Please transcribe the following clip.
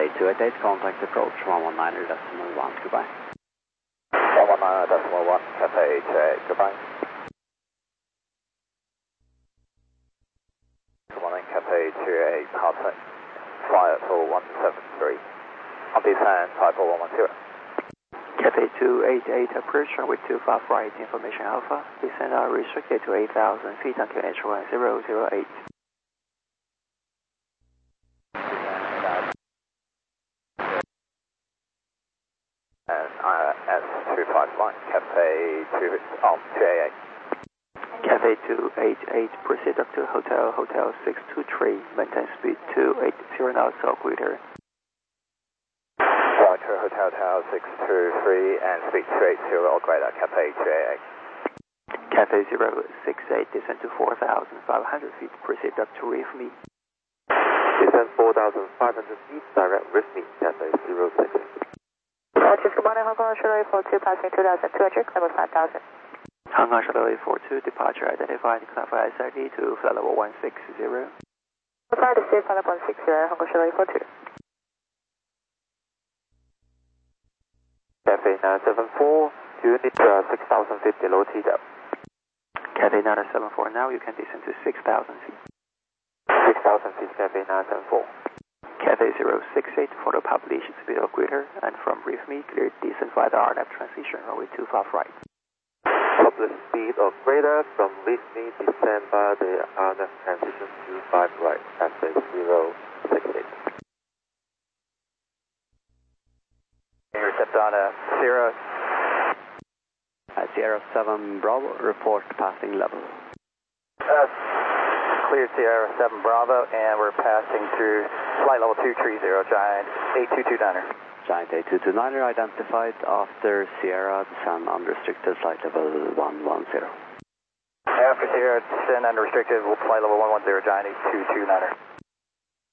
288, contact approach 119.1, goodbye. 119.1, Cathay 288, goodbye. Good morning, Cathay 288, contact, fly at 4173. On descent, 54110. Cathay 288, approach with 25 right, information Alpha, descent are restricted to 8,000 feet on QNH 1008. And S251, Cathay 288. Cathay 288, proceed up to Hotel 623, maintain speed 280 knots or greater. Roger, Hotel 623 and speed 280 or greater, Cathay 288. Cathay 068, descend to 4,500 feet, proceed up to reef me. Descend 4,500 feet, direct with me, Cathay 06. Good morning, Hong Kong Charlotte 42, passing 2,200, climb 5,000. Hong Kong Charlotte 42, departure identified, climb SID to flight level 160. Flight to flight level 160, Hong Kong Charlotte 42. Cathay 974, unit 6,000 feet below TW. Cathay 974, now you can descend to 6,000 feet. 6,000 feet, Cathay 974. Cathay 068, follow population speed or greater, and from reef me, clear descent via the RNAV transition, runway 25 right. Public speed or greater, from reef me, descend via the RNAV transition 25 right, Cathay 068. Intercept on Sierra. Sierra 7 Bravo, report passing level. Cleared Sierra 7 Bravo, and we're passing through flight level 230, Giant 8229er. Giant 8229er identified after Sierra, descend unrestricted, flight level 110. After Sierra, descend unrestricted, flight level 110, Giant 8229er.